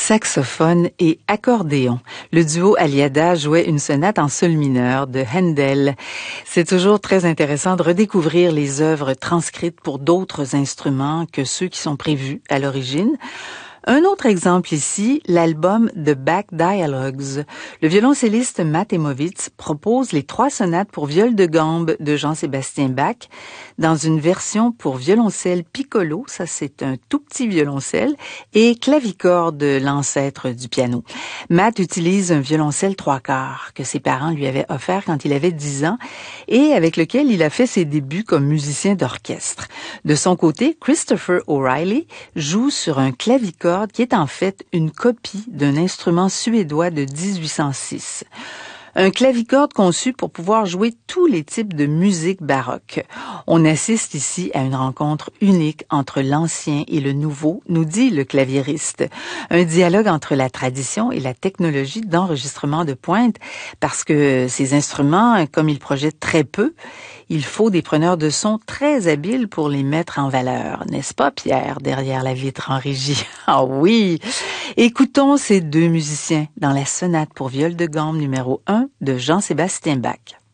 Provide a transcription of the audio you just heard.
saxophone et accordéon. Le duo Aliada jouait une sonate en sol mineur de Handel. C'est toujours très intéressant de redécouvrir les œuvres transcrites pour d'autres instruments que ceux qui sont prévus à l'origine. Un autre exemple ici, l'album The Bach Dialogues. Le violoncelliste Matt Emovitz propose les 3 sonates pour viol de gambe de Jean-Sébastien Bach dans une version pour violoncelle piccolo, ça c'est un tout petit violoncelle, et clavicorde, l'ancêtre du piano. Matt utilise un violoncelle 3/4 que ses parents lui avaient offert quand il avait 10 ans et avec lequel il a fait ses débuts comme musicien d'orchestre. De son côté, Christopher O'Reilly joue sur un clavicorde qui est en fait une copie d'un instrument suédois de 1806. Un clavicorde conçu pour pouvoir jouer tous les types de musique baroque. On assiste ici à une rencontre unique entre l'ancien et le nouveau, nous dit le claviériste. Un dialogue entre la tradition et la technologie d'enregistrement de pointe, parce que ces instruments, comme ils projettent très peu, il faut des preneurs de son très habiles pour les mettre en valeur. N'est-ce pas, Pierre, derrière la vitre en régie? Ah oui! Écoutons ces 2 musiciens dans la sonate pour viol de gambe numéro 1 de Jean-Sébastien Bach.